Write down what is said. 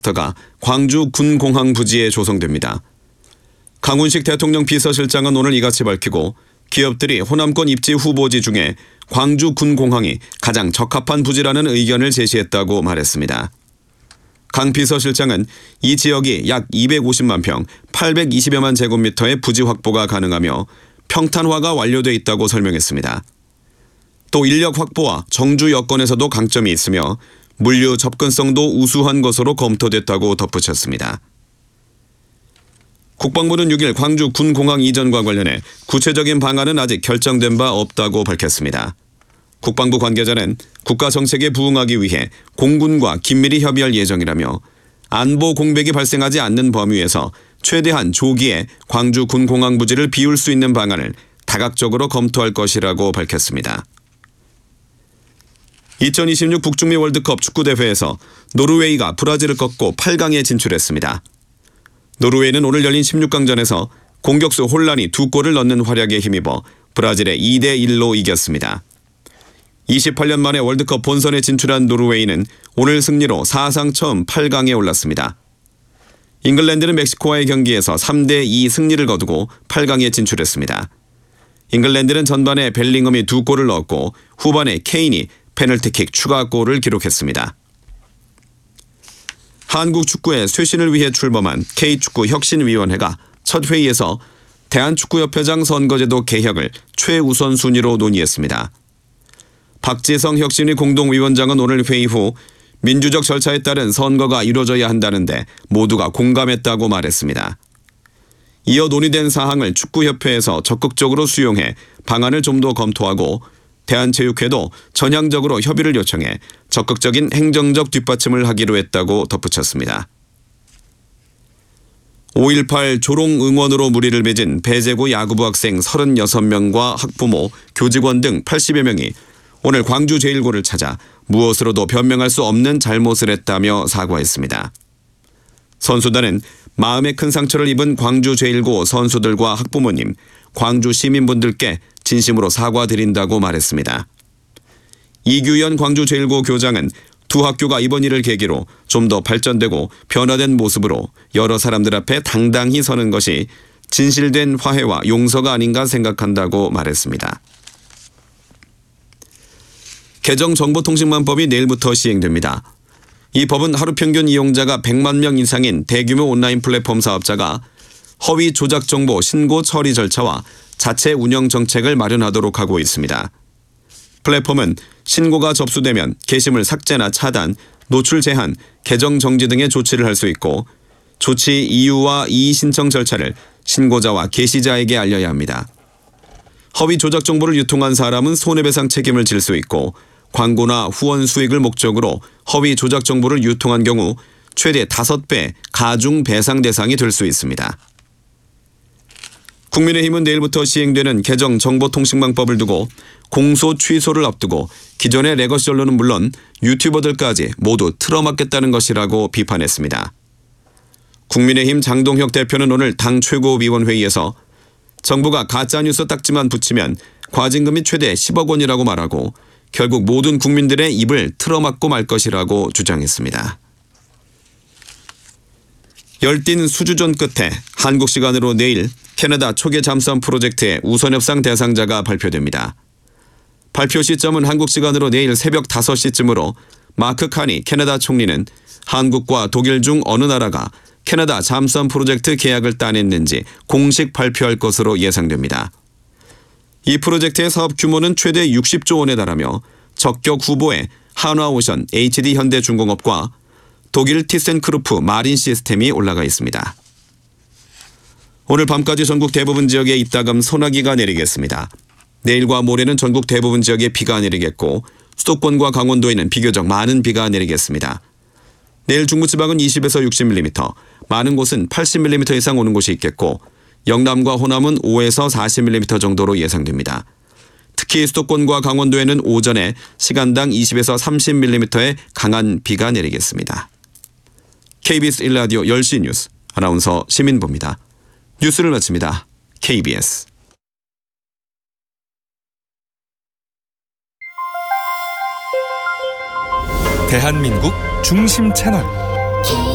가 광주 군공항 부지에 조성됩니다. 강훈식 대통령 비서실장은 오늘 이같이 밝히고 기업들이 호남권 입지 후보지 중에 광주 군공항이 가장 적합한 부지라는 의견을 제시했다고 말했습니다. 강 비서실장은 이 지역이 약 250만 평, 820여만 제곱미터의 부지 확보가 가능하며 평탄화가 완료돼 있다고 설명했습니다. 또 인력 확보와 정주 여건에서도 강점이 있으며 물류 접근성도 우수한 것으로 검토됐다고 덧붙였습니다. 국방부는 6일 광주 군공항 이전과 관련해 구체적인 방안은 아직 결정된 바 없다고 밝혔습니다. 국방부 관계자는 국가 정책에 부응하기 위해 공군과 긴밀히 협의할 예정이라며 안보 공백이 발생하지 않는 범위에서 최대한 조기에 광주 군공항 부지를 비울 수 있는 방안을 다각적으로 검토할 것이라고 밝혔습니다. 2026 북중미 월드컵 축구대회에서 노르웨이가 브라질을 꺾고 8강에 진출했습니다. 노르웨이는 오늘 열린 16강전에서 공격수 혼란이 2골을 넣는 활약에 힘입어 브라질에 2대1로 이겼습니다. 28년 만에 월드컵 본선에 진출한 노르웨이는 오늘 승리로 사상 처음 8강에 올랐습니다. 잉글랜드는 멕시코와의 경기에서 3대2 승리를 거두고 8강에 진출했습니다. 잉글랜드는 전반에 벨링엄이 2골을 넣었고 후반에 케인이 페널티킥 추가골을 기록했습니다. 한국 축구의 쇄신을 위해 출범한 K축구 혁신위원회가 첫 회의에서 대한축구협회장 선거제도 개혁을 최우선 순위로 논의했습니다. 박지성 혁신위 공동위원장은 오늘 회의 후 민주적 절차에 따른 선거가 이루어져야 한다는데 모두가 공감했다고 말했습니다. 이어 논의된 사항을 축구협회에서 적극적으로 수용해 방안을 좀 더 검토하고 대한체육회도 전향적으로 협의를 요청해 적극적인 행정적 뒷받침을 하기로 했다고 덧붙였습니다. 5.18 조롱응원으로 무리를 빚은 배제고 야구부 학생 36명과 학부모, 교직원 등 80여 명이 오늘 광주 제1고를 찾아 무엇으로도 변명할 수 없는 잘못을 했다며 사과했습니다. 선수단은 마음의 큰 상처를 입은 광주 제1고 선수들과 학부모님, 광주 시민분들께 진심으로 사과드린다고 말했습니다. 이규현 광주 제1고 교장은 두 학교가 이번 일을 계기로 좀 더 발전되고 변화된 모습으로 여러 사람들 앞에 당당히 서는 것이 진실된 화해와 용서가 아닌가 생각한다고 말했습니다. 개정정보통신망법이 내일부터 시행됩니다. 이 법은 하루 평균 이용자가 100만 명 이상인 대규모 온라인 플랫폼 사업자가 허위 조작 정보 신고 처리 절차와 자체 운영 정책을 마련하도록 하고 있습니다. 플랫폼은 신고가 접수되면 게시물 삭제나 차단, 노출 제한, 계정 정지 등의 조치를 할 수 있고 조치 이유와 이의 신청 절차를 신고자와 게시자에게 알려야 합니다. 허위 조작 정보를 유통한 사람은 손해배상 책임을 질 수 있고 광고나 후원 수익을 목적으로 허위 조작 정보를 유통한 경우 최대 5배 가중 배상 대상이 될 수 있습니다. 국민의힘은 내일부터 시행되는 개정 정보통신망법을 두고 공소 취소를 앞두고 기존의 레거시 언론은 물론 유튜버들까지 모두 틀어막겠다는 것이라고 비판했습니다. 국민의힘 장동혁 대표는 오늘 당 최고위원회의에서 정부가 가짜뉴스 딱지만 붙이면 과징금이 최대 10억 원이라고 말하고 결국 모든 국민들의 입을 틀어막고 말 것이라고 주장했습니다. 열띤 수주전 끝에 한국 시간으로 내일 캐나다 초계 잠수함 프로젝트의 우선 협상 대상자가 발표됩니다. 발표 시점은 한국 시간으로 내일 새벽 5시쯤으로 마크 카니 캐나다 총리는 한국과 독일 중 어느 나라가 캐나다 잠수함 프로젝트 계약을 따냈는지 공식 발표할 것으로 예상됩니다. 이 프로젝트의 사업 규모는 최대 60조 원에 달하며 적격 후보에 한화오션, HD현대중공업과 독일 티센크루프 마린 시스템이 올라가 있습니다. 오늘 밤까지 전국 대부분 지역에 이따금 소나기가 내리겠습니다. 내일과 모레는 전국 대부분 지역에 비가 내리겠고 수도권과 강원도에는 비교적 많은 비가 내리겠습니다. 내일 중부지방은 20에서 60mm, 많은 곳은 80mm 이상 오는 곳이 있겠고 영남과 호남은 5에서 40mm 정도로 예상됩니다. 특히 수도권과 강원도에는 오전에 시간당 20에서 30mm의 강한 비가 내리겠습니다. KBS 1라디오 10시 뉴스 아나운서 시민보입니다. 뉴스를 마칩니다. KBS 대한민국 중심 채널